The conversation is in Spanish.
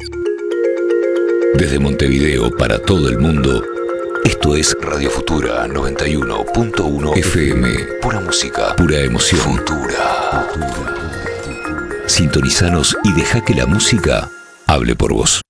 Desde Montevideo para todo el mundo, esto es Radio Futura 91.1 FM. Pura música, pura emoción. Futura. Sintonizanos y deja que la música hable por vos.